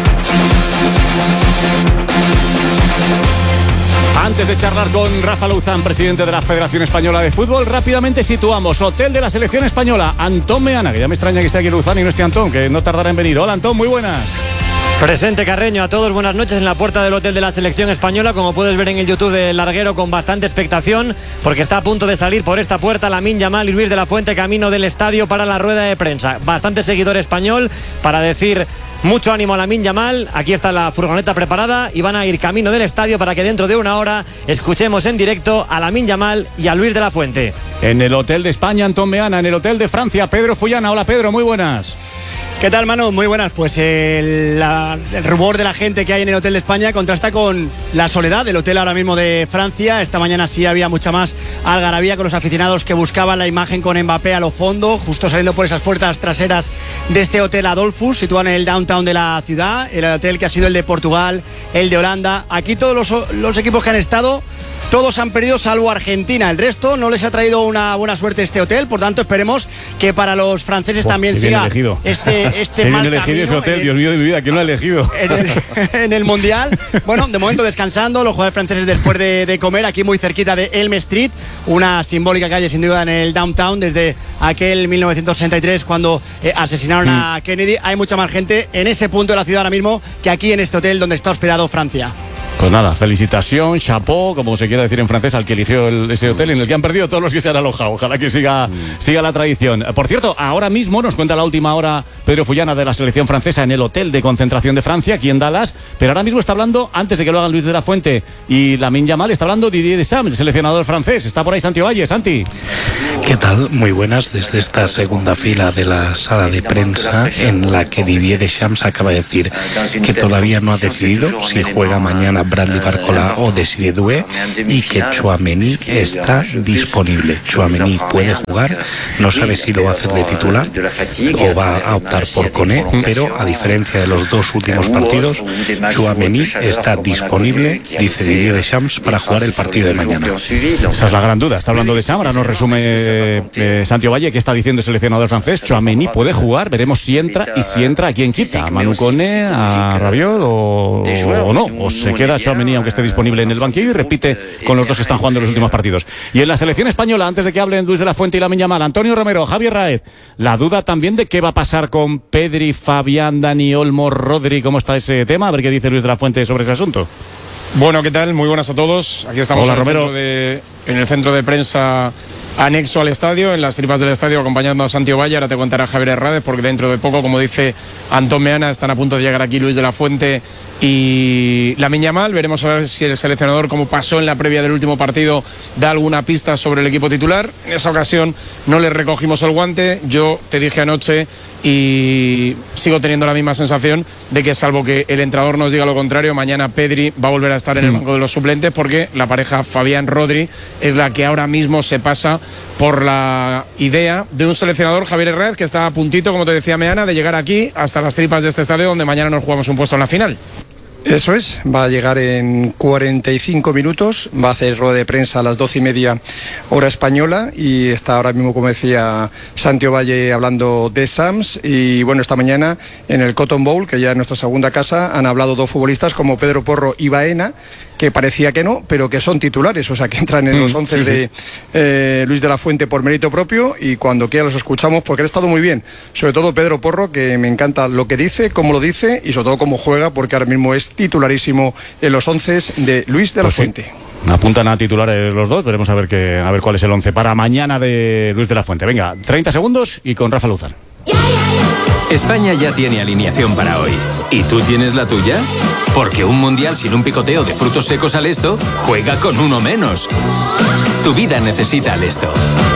S7: Antes de charlar con Rafa Luzán, presidente de la Federación Española de Fútbol, rápidamente situamos hotel de la selección española, Antón Meana, que ya me extraña que esté aquí Luzán y no esté Antón, que no tardará en venir. Hola Antón, muy buenas.
S25: Presente Carreño, a todos buenas noches en la puerta del hotel de la selección española, como puedes ver en el YouTube del larguero, con bastante expectación, porque está a punto de salir por esta puerta Lamine Yamal y Luis de la Fuente camino del estadio para la rueda de prensa. Bastante seguidor español para decir mucho ánimo a Lamine Yamal. Aquí está la furgoneta preparada y van a ir camino del estadio para que dentro de una hora escuchemos en directo a Lamine Yamal y a Luis de la Fuente.
S7: En el hotel de España, Antón Meana. En el hotel de Francia, Pedro Fullana. Hola Pedro, muy buenas.
S8: ¿Qué tal, Manu? Muy buenas. Pues el rumor de la gente que hay en el Hotel de España contrasta con la soledad del hotel ahora mismo de Francia. Esta mañana sí había mucha más algarabía con los aficionados que buscaban la imagen con Mbappé a lo fondo, justo saliendo por esas puertas traseras de este Hotel Adolphus, situado en el downtown de la ciudad. El hotel que ha sido el de Portugal, el de Holanda. Aquí todos los equipos que han estado, todos han perdido salvo Argentina. El resto no les ha traído una buena suerte este hotel. Por tanto, esperemos que para los franceses también siga este mal
S7: elegido
S8: camino
S7: ese hotel, Dios mío de mi vida, ¿quién lo ha elegido?
S8: En el Mundial. Bueno, de momento descansando los jugadores franceses después de comer aquí muy cerquita de Elm Street, una simbólica calle sin duda en el downtown desde aquel 1963 cuando asesinaron a Kennedy. Hay mucha más gente en ese punto de la ciudad ahora mismo que aquí en este hotel donde está hospedado Francia.
S7: Pues nada, felicitación, chapeau, como se quiera decir en francés, al que eligió ese hotel en el que han perdido todos los que se han alojado. Ojalá que siga la tradición. Por cierto, ahora mismo nos cuenta la última hora Pedro Fullana de la selección francesa en el hotel de concentración de Francia, aquí en Dallas, pero ahora mismo está hablando, antes de que lo hagan Luis de la Fuente y Lamine Yamal, está hablando Didier Deschamps, el seleccionador francés. Está por ahí Santi Ovalle. Santi.
S10: ¿Qué tal? Muy buenas desde esta segunda fila de la sala de prensa en la que Didier Deschamps acaba de decir que todavía no ha decidido si juega mañana Bradley Barcola o Desiré Doué y que Tchouaméni está disponible. Tchouaméni puede jugar, no sabe si lo va a hacer de titular o va a optar por Koné, pero a diferencia de los dos últimos partidos, Tchouaméni está disponible, dice Didier Deschamps, para jugar el partido de mañana.
S7: Esa es la gran duda. Está hablando de Deschamps, ahora nos resume Santiago Valle, que está diciendo el seleccionador francés. Tchouaméni puede jugar, veremos si entra y si entra a quién quita, a Manu Koné, a Rabiot o no, o se queda Tchouaméni aunque esté disponible en el banquillo y repite con los dos que están jugando en los últimos partidos. Y en la selección española, antes de que hablen Luis de la Fuente y Lamine Yamal, Antonio Romero, Javier Raez, la duda también de qué va a pasar con Pedri, Fabián, Dani Olmo, Rodri, ¿cómo está ese tema? A ver qué dice Luis de la Fuente sobre ese asunto.
S14: Bueno, ¿qué tal? Muy buenas a todos. Aquí estamos.
S7: Hola,
S14: en el centro de prensa anexo al estadio, en las tripas del estadio, acompañando a Santi Ovalle. Ahora te contará Javier Herrades, porque dentro de poco, como dice Antón Meana, están a punto de llegar aquí Luis de la Fuente y Lamine Yamal. Veremos a ver si el seleccionador, como pasó en la previa del último partido, da alguna pista sobre el equipo titular. En esa ocasión no le recogimos el guante. Yo te dije anoche y sigo teniendo la misma sensación de que, salvo que el entrenador nos diga lo contrario, mañana Pedri va a volver a estar en el banco de los suplentes, porque la pareja Fabián-Rodri es la que ahora mismo se pasa por la idea de un seleccionador, Javier Herrera, que está a puntito, como te decía Meana, de llegar aquí hasta las tripas de este estadio, donde mañana nos jugamos un puesto en la final.
S17: Eso es, va a llegar en 45 minutos, va a hacer rueda de prensa a las 12:30 hora española y está ahora mismo, como decía Santi Ovalle, hablando de Sams. Y bueno, esta mañana en el Cotton Bowl, que ya es nuestra segunda casa, han hablado dos futbolistas como Pedro Porro y Baena, que parecía que no, pero que son titulares, o sea que entran en los 11 de Luis de la Fuente por mérito propio, y cuando quiera los escuchamos porque han estado muy bien, sobre todo Pedro Porro, que me encanta lo que dice, cómo lo dice y sobre todo cómo juega, porque ahora mismo es titularísimo en los 11 de Luis de la Fuente.
S7: Apuntan a titulares los dos, veremos a ver cuál es el 11 para mañana de Luis de la Fuente. Venga, 30 segundos y con Rafa Luzán.
S24: España ya tiene alineación para hoy. ¿Y tú tienes la tuya? Porque un mundial sin un picoteo de frutos secos al esto juega con uno menos. Tu vida necesita al esto.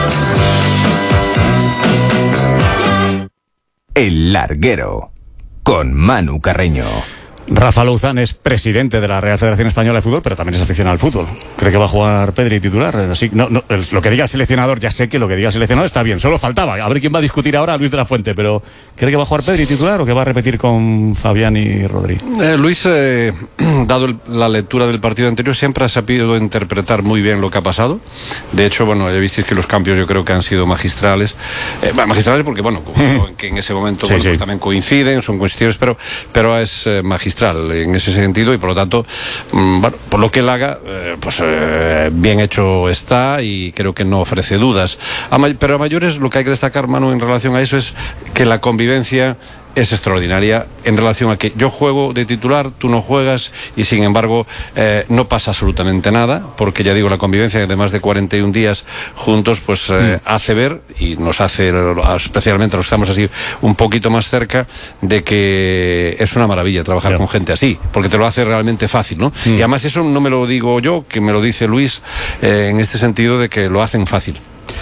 S16: El Larguero, con Manu Carreño.
S7: Rafa Luzán es presidente de la Real Federación Española de Fútbol, pero también es aficionado al fútbol. ¿Cree que va a jugar Pedri titular? Así, no, lo que diga el seleccionador, ya sé que lo que diga el seleccionador está bien, solo faltaba. A ver quién va a discutir ahora, Luis de la Fuente, pero ¿cree que va a jugar Pedri titular o que va a repetir con Fabián y Rodri?
S21: Luis, dado la lectura del partido anterior, siempre ha sabido interpretar muy bien lo que ha pasado. De hecho, bueno, ya visteis que los cambios yo creo que han sido magistrales. Magistrales porque, bueno, que en ese momento pues también coinciden, son coincidentes, pero es magistral en ese sentido, y por lo tanto, bueno, por lo que él haga, bien hecho está, y creo que no ofrece dudas. Pero a mayores, lo que hay que destacar, Manu, en relación a eso es que la convivencia es extraordinaria en relación a que yo juego de titular, tú no juegas, y sin embargo no pasa absolutamente nada, porque ya digo, la convivencia de más de 41 días juntos pues hace ver, y nos hace, especialmente a los que estamos así un poquito más cerca, de que es una maravilla trabajar con gente así, porque te lo hace realmente fácil, ¿no? Y además eso no me lo digo yo, que me lo dice Luis, en este sentido de que lo hacen fácil.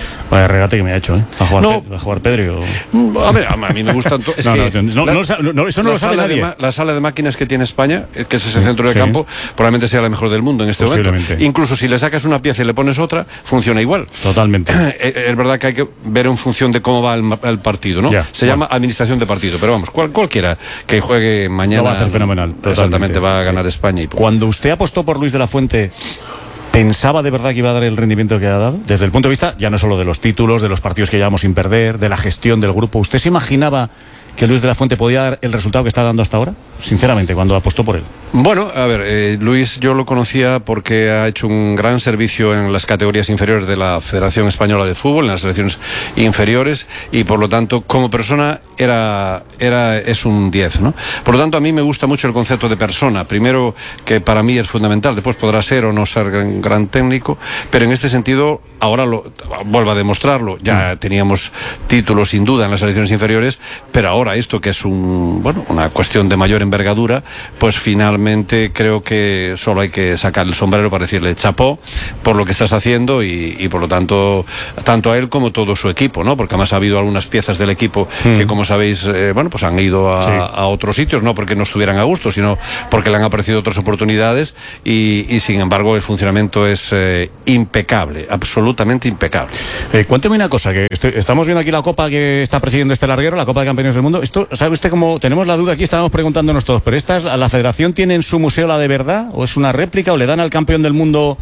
S7: Vaya regate que me ha hecho, a jugar Pedri.
S21: A ver, a mí me gustan. Es
S7: eso no lo sabe nadie.
S21: La sala de máquinas que tiene España, que es ese centro de campo, probablemente sea la mejor del mundo en este momento. Incluso si le sacas una pieza y le pones otra, funciona igual.
S7: Totalmente.
S21: Es verdad que hay que ver en función de cómo va el partido, ¿no? Se llama administración de partido, pero vamos, cualquiera que juegue mañana
S7: lo va a hacer fenomenal.
S21: Exactamente, va a ganar España.
S7: Cuando usted apostó por Luis de la Fuente, ¿pensaba de verdad que iba a dar el rendimiento que ha dado? Desde el punto de vista, ya no solo de los títulos, de los partidos que llevamos sin perder, de la gestión del grupo. ¿Usted se imaginaba que Luis de la Fuente podía dar el resultado que está dando hasta ahora? Sinceramente, cuando apostó por él.
S21: Bueno, a ver, Luis yo lo conocía porque ha hecho un gran servicio en las categorías inferiores de la Federación Española de Fútbol, en las selecciones inferiores, y por lo tanto, como persona, es un 10, ¿no? Por lo tanto, a mí me gusta mucho el concepto de persona. Primero, que para mí es fundamental, después podrá ser o no ser gran técnico, pero en este sentido, ahora vuelvo a demostrarlo. Ya teníamos títulos sin duda en las selecciones inferiores, pero ahora esto que es una cuestión de mayor envergadura, pues finalmente creo que solo hay que sacar el sombrero para decirle chapó por lo que estás haciendo y por lo tanto a él como todo su equipo, ¿no? Porque además ha habido algunas piezas del equipo que, como sabéis, pues han ido a otros sitios, no porque no estuvieran a gusto, sino porque le han aparecido otras oportunidades y sin embargo el funcionamiento es impecable, absolutamente impecable.
S7: Cuénteme una cosa, que estamos viendo aquí la copa que está presidiendo este larguero, la Copa de Campeones del Mundo. Esto, ¿sabe usted cómo tenemos la duda aquí? Estábamos preguntándonos todos, pero ¿la federación tiene en su museo la de verdad? ¿O es una réplica? ¿O le dan al campeón del mundo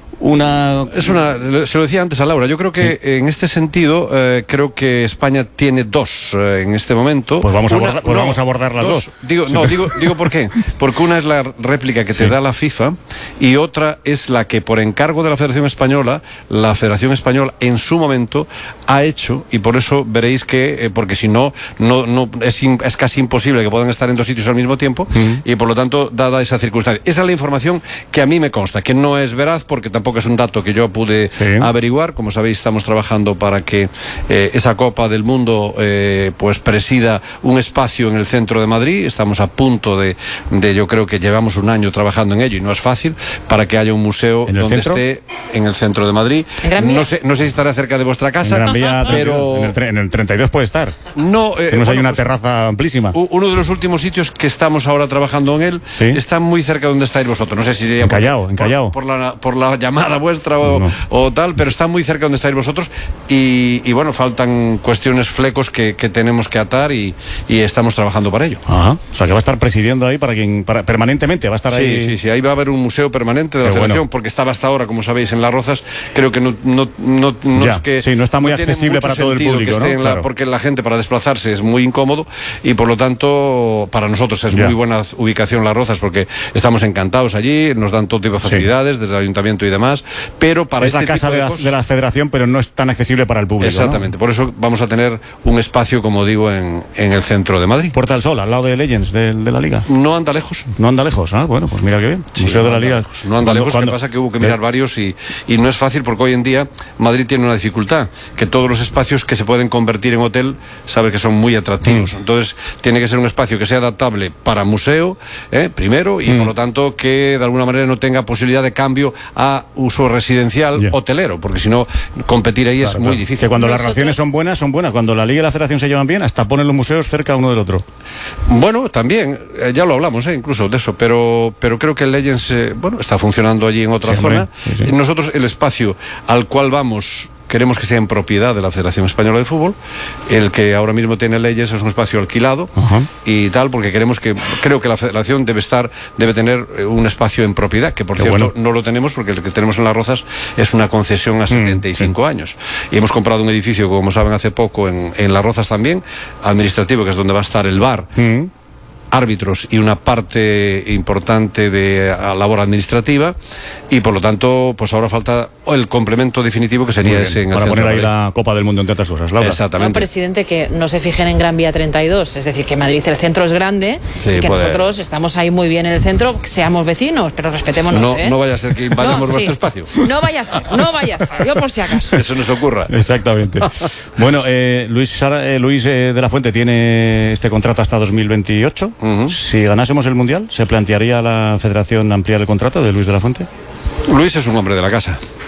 S21: se lo decía antes a Laura, yo creo que en este sentido creo que España tiene dos en este momento.
S7: Pues vamos a abordar las dos.
S21: Digo ¿por qué? Porque una es la réplica que te da la FIFA y otra es la que por encargo de la Federación Española, en su momento ha hecho, y por eso veréis que, porque si no es casi imposible que puedan estar en dos sitios al mismo tiempo, y por lo tanto, dada esa circunstancia. Esa es la información que a mí me consta, que no es veraz porque tampoco es un dato que yo pude averiguar. Como sabéis, estamos trabajando para que esa Copa del Mundo pues presida un espacio en el centro de Madrid. Estamos a punto de yo creo que llevamos un año trabajando en ello y no es fácil, para que haya un museo donde esté en el centro de Madrid. No sé si estará cerca de vuestra casa, pero
S7: en el 32 puede estar. Tenemos ahí una terraza amplísima.
S21: Uno de los últimos sitios que estamos ahora trabajando en él está muy cerca de donde estáis vosotros. No sé si sería
S7: en Callao.
S21: Por la llamada vuestra o tal, pero está muy cerca donde estáis vosotros y bueno, faltan cuestiones, flecos que tenemos que atar y estamos trabajando para ello.
S7: Ajá. O sea que va a estar presidiendo ahí permanentemente, va a estar ahí.
S21: Sí, ahí va a haber un museo permanente de la Federación, porque estaba hasta ahora, como sabéis, en Las Rozas. Creo que no es que
S7: no está muy accesible para todo el público, ¿no?
S21: Porque la gente para desplazarse es muy incómodo y por lo tanto para nosotros es muy buena ubicación Las Rozas, porque estamos encantados allí, nos dan todo tipo de facilidades desde el ayuntamiento y demás, pero para
S7: es la casa de la Federación, pero no es tan accesible para el público.
S21: Exactamente, por eso vamos a tener un espacio, como digo, en el centro de Madrid.
S7: Puerta del Sol, al lado de Legends de la Liga.
S21: No anda lejos.
S7: Bueno, pues mira qué bien. Museo de la Liga.
S21: No anda lejos, lo que pasa que hubo que mirar varios y no es fácil, porque hoy en día Madrid tiene una dificultad, que todos los espacios que se pueden convertir en hotel, sabe que son muy atractivos. Entonces tiene que ser un espacio que sea adaptable para museo, primero, y por lo tanto que de alguna manera no tenga posibilidad de cambio a uso residencial hotelero, porque si no, competir ahí es muy difícil.
S7: Que cuando las relaciones son buenas. Cuando la Liga y la Federación se llevan bien, hasta ponen los museos cerca uno del otro.
S21: Bueno, también, ya lo hablamos incluso de eso, pero creo que el Legends está funcionando allí en otra zona. Sí. Nosotros, el espacio al cual vamos, queremos que sea en propiedad de la Federación Española de Fútbol. El que ahora mismo tiene Leyes es un espacio alquilado y tal, porque creo que la Federación debe tener un espacio en propiedad, que por cierto no lo tenemos, porque el que tenemos en Las Rozas es una concesión a 75 años. Y hemos comprado un edificio, como saben, hace poco en Las Rozas también, administrativo, que es donde va a estar el bar. Árbitros y una parte importante de labor administrativa, y por lo tanto pues ahora falta el complemento definitivo, que sería ese en el
S7: para poner ahí la Copa del Mundo, entre otras cosas, Laura.
S21: Exactamente.
S23: Un presidente, que no se fijen en Gran Vía 32, es decir, que Madrid, el centro es grande, y que nosotros estamos ahí muy bien en el centro, seamos vecinos, pero respetémonos.
S21: No vaya a ser que invadamos vuestro espacio.
S23: No vaya a ser, yo por si acaso.
S21: Eso nos ocurra.
S7: Exactamente. Bueno, Luis de la Fuente tiene este contrato hasta 2028. Si ganásemos el Mundial, ¿se plantearía la Federación ampliar el contrato de Luis de la Fuente?
S21: Luis es un hombre de la casa.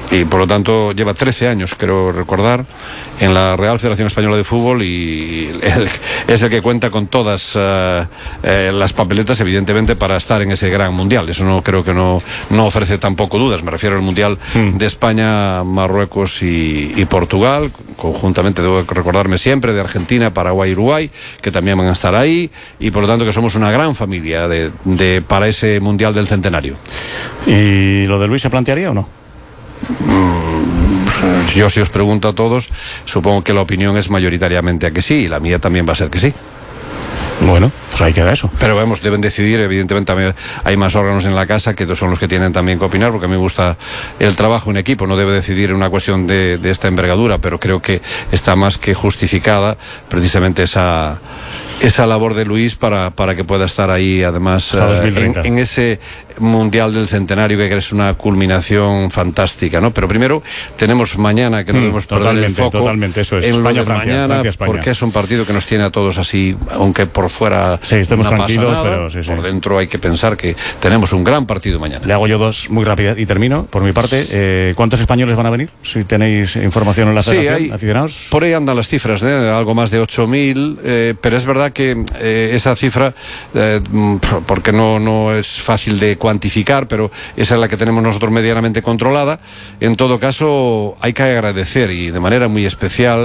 S21: y por lo tanto lleva 13 años, creo recordar, en la Real Federación Española de Fútbol, y es el que cuenta con todas las papeletas, evidentemente, para estar en ese gran mundial. Eso no creo que no ofrece tampoco dudas. Me refiero al mundial de España, Marruecos y Portugal, conjuntamente, debo recordarme siempre, de Argentina, Paraguay y Uruguay, que también van a estar ahí, y por lo tanto que somos una gran familia para ese mundial del centenario.
S7: ¿Y lo de Luis se plantearía o no?
S21: Yo, si os pregunto a todos, supongo que la opinión es mayoritariamente a que sí, y la mía también va a ser que sí.
S7: Bueno, pues ahí queda eso.
S21: Pero vamos, deben decidir, evidentemente también hay más órganos en la casa que son los que tienen también que opinar, porque a mí me gusta el trabajo en equipo, no debe decidir en una cuestión de esta envergadura, pero creo que está más que justificada precisamente esa labor de Luis para que pueda estar ahí, además, en ese mundial del centenario, que es una culminación fantástica, ¿no? Pero primero tenemos mañana, que no debemos perder el foco
S7: eso es.
S21: en
S7: España,
S21: lo de mañana,
S7: Francia, España.
S21: porque es un partido que nos tiene a todos así, aunque por fuera
S7: estemos
S21: no
S7: tranquilos,
S21: pasa nada,
S7: pero
S21: por dentro hay que pensar que tenemos un gran partido mañana.
S7: Le hago yo dos muy rápidas y termino. Por mi parte, ¿cuántos españoles van a venir? Si tenéis información en la federación, aficionados.
S21: Por ahí andan las cifras, algo más de 8.000, pero es verdad que esa cifra, porque no es fácil de cuantificar, pero esa es la que tenemos nosotros medianamente controlada. En todo caso, hay que agradecer, y de manera muy especial,